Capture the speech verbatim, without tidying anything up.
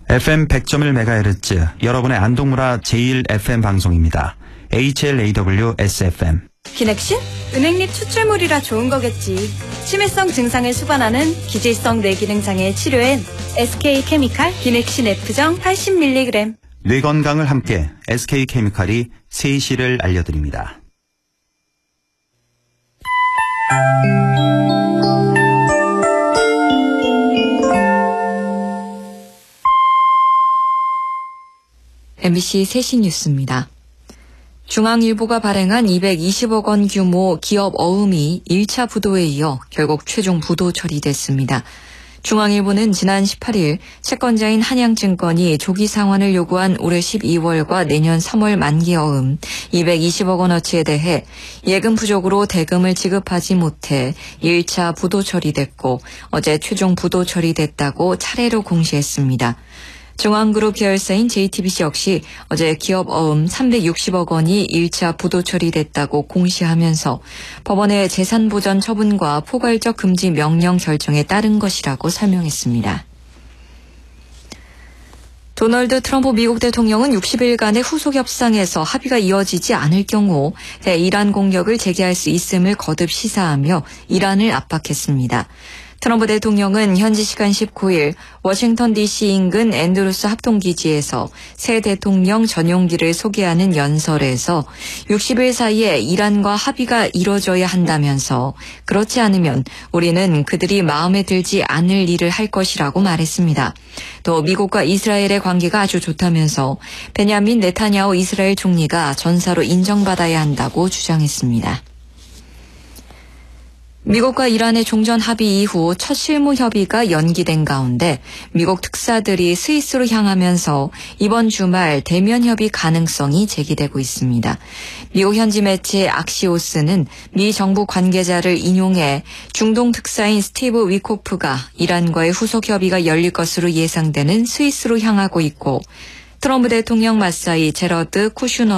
에프엠 백 점 일 메가헤르츠 여러분의 안동문화 제일 에프엠 방송입니다. 에이치엘에이더블유 에스에프엠. 기넥신? 은행잎 추출물이라 좋은 거겠지. 치매성 증상을 수반하는 기질성 뇌기능장애 치료엔 에스케이케미칼 기넥신 F정 팔십 밀리그램. 뇌 건강을 함께 에스케이케미칼이 세이시를 알려드립니다. 엠비씨 세시 뉴스입니다. 중앙일보가 발행한 이백이십억 원 규모 기업 어음이 일 차 부도에 이어 결국 최종 부도 처리됐습니다. 중앙일보는 지난 십팔 일 채권자인 한양증권이 조기 상환을 요구한 올해 십이월과 내년 삼월 만기 어음 이백이십억 원어치에 대해 예금 부족으로 대금을 지급하지 못해 일 차 부도 처리됐고 어제 최종 부도 처리됐다고 차례로 공시했습니다. 중앙그룹 계열사인 제이티비씨 역시 어제 기업 어음 삼백육십억 원이 일 차 부도 처리됐다고 공시하면서 법원의 재산보전 처분과 포괄적 금지 명령 결정에 따른 것이라고 설명했습니다. 도널드 트럼프 미국 대통령은 육십 일간의 후속 협상에서 합의가 이어지지 않을 경우 대이란 공격을 재개할 수 있음을 거듭 시사하며 이란을 압박했습니다. 트럼프 대통령은 현지 시간 십구 일 워싱턴 디씨 인근 앤드루스 합동기지에서 새 대통령 전용기를 소개하는 연설에서 육십 일 사이에 이란과 합의가 이뤄져야 한다면서 그렇지 않으면 우리는 그들이 마음에 들지 않을 일을 할 것이라고 말했습니다. 또 미국과 이스라엘의 관계가 아주 좋다면서 베냐민 네타냐후 이스라엘 총리가 전사로 인정받아야 한다고 주장했습니다. 미국과 이란의 종전 합의 이후 첫 실무 협의가 연기된 가운데 미국 특사들이 스위스로 향하면서 이번 주말 대면 협의 가능성이 제기되고 있습니다. 미국 현지 매체 악시오스는 미 정부 관계자를 인용해 중동 특사인 스티브 위코프가 이란과의 후속 협의가 열릴 것으로 예상되는 스위스로 향하고 있고 트럼프 대통령 맞사이 제러드 쿠슈너